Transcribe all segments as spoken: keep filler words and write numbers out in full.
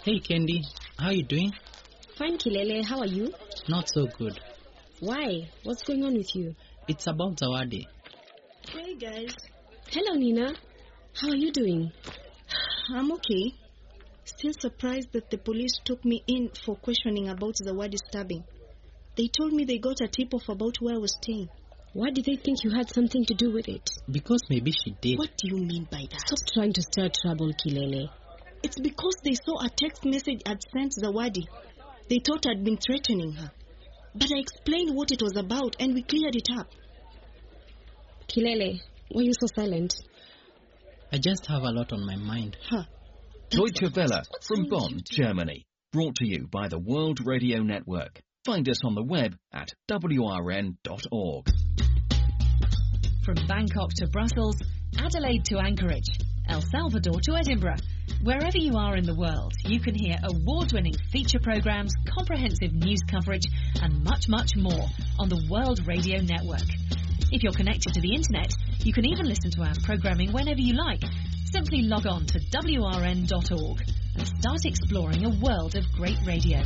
Hey Candy, how are you doing? Fine, Kilele. How are you? Not so good. Why? What's going on with you? It's about Zawadi. Hey guys. Hello, Nina. How are you doing? I'm okay. Still surprised that the police took me in for questioning about Zawadi stabbing. They told me they got a tip-off about where I was staying. Why did they think you had something to do with it? Because maybe she did. What do you mean by that? Stop trying to stir trouble, Kilele. It's because they saw a text message I'd sent Zawadi. They thought I'd been threatening her. But I explained what it was about and we cleared it up. Kilele, why are you so silent? I just have a lot on my mind. Huh. Deutsche Welle from wrong with Bonn, you? Germany. Brought to you by the World Radio Network. Find us on the web at w r n dot org. From Bangkok to Brussels, Adelaide to Anchorage, El Salvador to Edinburgh. Wherever you are in the world, you can hear award-winning feature programs, comprehensive news coverage, and much, much more on the World Radio Network. If you're connected to the internet, you can even listen to our programming whenever you like. Simply log on to w r n dot org and start exploring a world of great radio.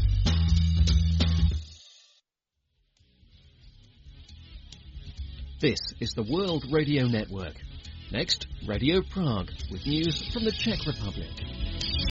This is the World Radio Network. Next, Radio Prague with news from the Czech Republic.